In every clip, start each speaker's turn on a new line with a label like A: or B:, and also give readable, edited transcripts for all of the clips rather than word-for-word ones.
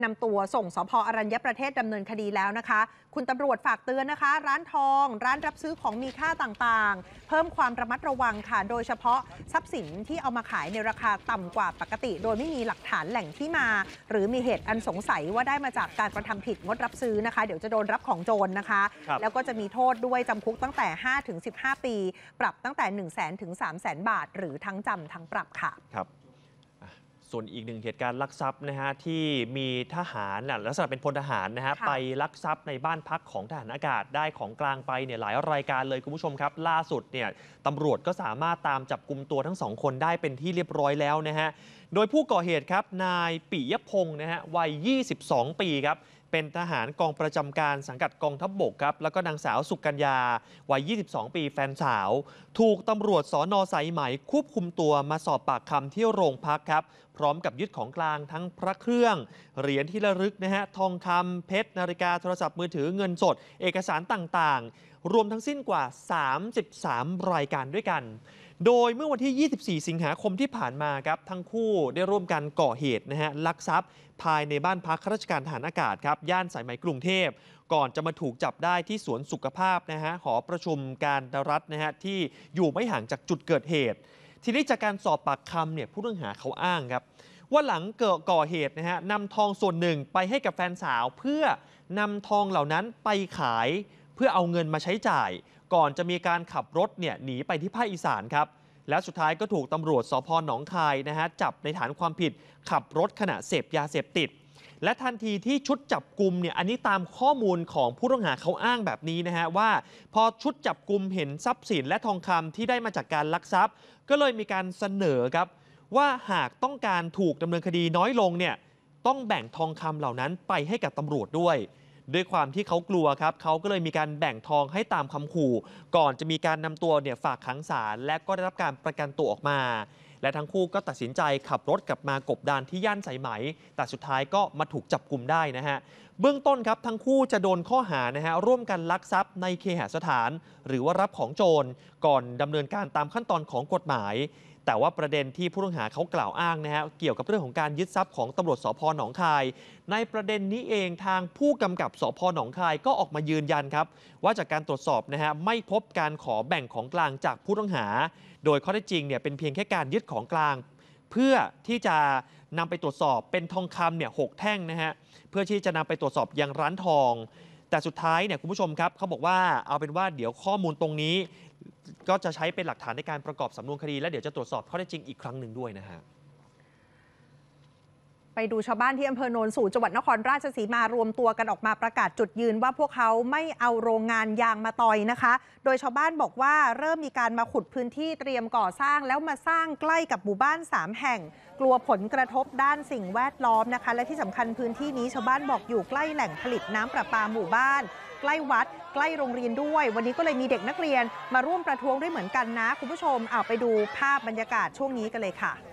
A: นำตัวส่งสภ.อรัญญประเทศดำเนินคดีแล้วนะคะคุณตำรวจฝากเตือนนะคะร้านทองร้านรับซื้อของมีค่าต่างๆเพิ่มความระมัดระวังค่ะโดยเฉพาะทรัพย์สินที่เอามาขายในราคาต่ำกว่าปกติโดยไม่มีหลักฐานแหล่งที่มาหรือมีเหตุอันสงสัยว่าได้มาจากการกระทำผิดงดรับซื้อนะคะเดี๋ยวจะโดนรับของโจรนะคะแล้วก็จะมีโทษด้วยจำคุกตั้งแต่ 5-15 ปีปรับตั้งแต่ 100,000 ถึง 300,000 บาทหรือทั้งจำทั้งปรับค่ะ
B: ครับส่วนอีกหนึ่งเหตุการณ์ลักทรัพย์นะฮะที่มีทหารลักษณะเป็นพลทหารนะฮะไปลักทรัพย์ในบ้านพักของทหารอากาศได้ของกลางไปเนี่ยหลายรายการเลยคุณผู้ชมครับล่าสุดเนี่ยตำรวจก็สามารถตามจับกุมตัวทั้งสองคนได้เป็นที่เรียบร้อยแล้วนะฮะโดยผู้ก่อเหตุครับนายปิยพงศ์นะฮะวัย 22 ปีครับเป็นทหารกองประจำการสังกัดกองทัพบกครับแล้วก็นางสาวสุกัญญาวัย 22 ปีแฟนสาวถูกตำรวจสน.สายไหมควบคุมตัวมาสอบปากคำที่โรงพักครับพร้อมกับยึดของกลางทั้งพระเครื่องเหรียญที่ระลึกนะฮะทองคำเพชรนาฬิกาโทรศัพท์มือถือเงินสดเอกสารต่างๆรวมทั้งสิ้นกว่า 33 รายการด้วยกันโดยเมื่อวันที่ 24 สิงหาคมที่ผ่านมาครับทั้งคู่ได้ร่วมกันก่อเหตุนะฮะลักทรัพย์ภายในบ้านพักข้าราชการทหารอากาศครับย่านสายไหมกรุงเทพก่อนจะมาถูกจับได้ที่สวนสุขภาพนะฮะหอประชุมการรัฐนะฮะที่อยู่ไม่ห่างจากจุดเกิดเหตุทีนี้จากการสอบปากคำเนี่ยผู้ต้องหาเขาอ้างครับว่าหลังก่อเหตุนะฮะนำทองส่วนหนึ่งไปให้กับแฟนสาวเพื่อนำทองเหล่านั้นไปขายเพื่อเอาเงินมาใช้จ่ายก่อนจะมีการขับรถเนี่ยหนีไปที่ภาคอีสานครับแล้วสุดท้ายก็ถูกตำรวจสภ.หนองคายนะฮะจับในฐานความผิดขับรถขณะเสพยาเสพติดและทันทีที่ชุดจับกุมเนี่ยอันนี้ตามข้อมูลของผู้ต้องหาเขาอ้างแบบนี้นะฮะว่าพอชุดจับกุมเห็นทรัพย์สินและทองคำที่ได้มาจากการลักทรัพย์ก็เลยมีการเสนอครับว่าหากต้องการถูกดำเนินคดีน้อยลงเนี่ยต้องแบ่งทองคำเหล่านั้นไปให้กับตำรวจด้วยความที่เขากลัวครับเขาก็เลยมีการแบ่งทองให้ตามคำขู่ก่อนจะมีการนำตัวเนี่ยฝากขังศาลและก็ได้รับการประกันตัวออกมาและทั้งคู่ก็ตัดสินใจขับรถกลับมากบดานที่ย่านสายไหมแต่สุดท้ายก็มาถูกจับกุมได้นะฮะเบื้องต้นครับทั้งคู่จะโดนข้อหานะฮะร่วมกันลักทรัพย์ในเคหสถานหรือว่ารับของโจรก่อนดำเนินการตามขั้นตอนของกฎหมายแต่ว่าประเด็นที่ผู้ต้องหาเขากล่าวอ้างนะฮะเกี่ยวกับเรื่องของการยึดทรัพย์ของตำรวจสภ.หนองคายในประเด็นนี้เองทางผู้กำกับสภ.หนองคายก็ออกมายืนยันครับว่าจากการตรวจสอบนะฮะไม่พบการขอแบ่งของกลางจากผู้ต้องหาโดยข้อเท็จจริงเนี่ยเป็นเพียงแค่การยึดของกลางเพื่อที่จะนำไปตรวจสอบเป็นทองคำเนี่ย6 แท่งนะฮะเพื่อที่จะนำไปตรวจสอบยังร้านทองแต่สุดท้ายเนี่ยคุณผู้ชมครับเขาบอกว่าเอาเป็นว่าเดี๋ยวข้อมูลตรงนี้ก็จะใช้เป็นหลักฐานในการประกอบสำนวนคดีและเดี๋ยวจะตรวจสอบข้อเท็จจริงอีกครั้งหนึ่งด้วยนะฮะ
A: ไปดูชาวบ้านที่อำเภอโนนสูงจังหวัดนครราชสีมารวมตัวกันออกมาประกาศจุดยืนว่าพวกเขาไม่เอาโรงงานยางมาตอยนะคะโดยชาวบ้านบอกว่าเริ่มมีการมาขุดพื้นที่เตรียมก่อสร้างแล้วมาสร้างใกล้กับหมู่บ้าน3 แห่งกลัวผลกระทบด้านสิ่งแวดล้อมนะคะและที่สำคัญพื้นที่นี้ชาวบ้านบอกอยู่ใกล้แหล่งผลิตน้ำประปาหมู่บ้านใกล้วัดใกล้โรงเรียนด้วยวันนี้ก็เลยมีเด็กนักเรียนมาร่วมประท้วงด้วยเหมือนกันนะคุณผู้ชมเอาไปดูภาพบรรยากาศช่วงนี้กันเลยค่ะ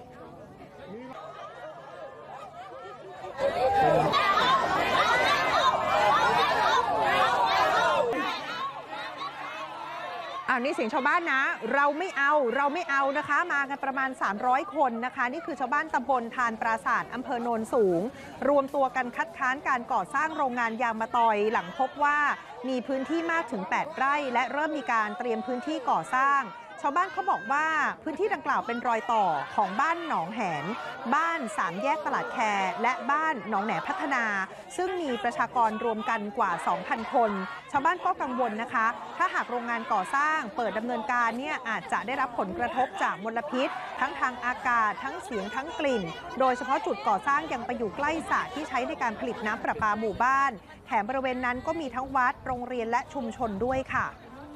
A: นี่เสียงชาวบ้านนะเราไม่เอานะคะมากันประมาณ300 คนนะคะนี่คือชาวบ้านตำบลทานปราสาทอำเภอโนนสูงรวมตัวกันคัดค้านการก่อสร้างโรงงานยางมะตอยหลังพบว่ามีพื้นที่มากถึง8 ไร่และเริ่มมีการเตรียมพื้นที่ก่อสร้างชาวบ้านเขาบอกว่าพื้นที่ดังกล่าวเป็นรอยต่อของบ้านหนองแหนบ้าน3 แยกตลาดแคและบ้านหนองแหนพัฒนาซึ่งมีประชากรรวมกันกว่า 2,000 คนชาวบ้านก็กังวลนะคะถ้าหากโรงงานก่อสร้างเปิดดำเนินการเนี่ยอาจจะได้รับผลกระทบจากมลพิษทั้งทางอากาศทั้งเสียงทั้งกลิ่นโดยเฉพาะจุดก่อสร้างยังไปอยู่ใกล้สระที่ใช้ในการผลิตน้ำประปาหมู่บ้านแถมบริเวณนั้นก็มีทั้งวัดโรงเรียนและชุมชนด้วยค่ะ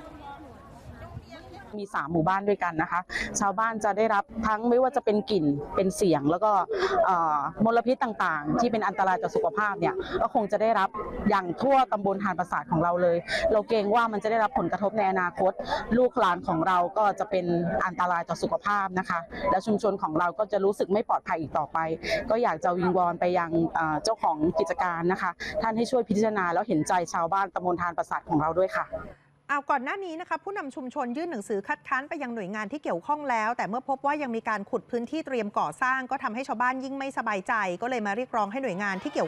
C: มี3 หมู่บ้านด้วยกันนะคะชาวบ้านจะได้รับทั้งไม่ว่าจะเป็นกลิ่นเป็นเสียงแล้วก็มลพิษต่างๆที่เป็นอันตรายต่อสุขภาพเนี่ยก็คงจะได้รับอย่างทั่วตำบลทานปราสาทของเราเลยเราเกรงว่ามันจะได้รับผลกระทบในอนาคตลูกหลานของเราก็จะเป็นอันตรายต่อสุขภาพนะคะและชุมชนของเราก็จะรู้สึกไม่ปลอดภัยอีกต่อไปก็อยากจะวิงวอนไปยังเจ้าของกิจการนะคะท่านให้ช่วยพิจารณาแล้วเห็นใจชาวบ้านตำบลทานปราสาทของเราด้วยค่ะ
A: ก่อนหน้านี้นะคะผู้นำชุมชนยื่นหนังสือคัดค้านไปยังหน่วยงานที่เกี่ยวข้องแล้วแต่เมื่อพบว่ายังมีการขุดพื้นที่เตรียมก่อสร้างก็ทำให้ชาวบ้านยิ่งไม่สบายใจก็เลยมาเรียกร้องให้หน่วยงานที่เกี่ยว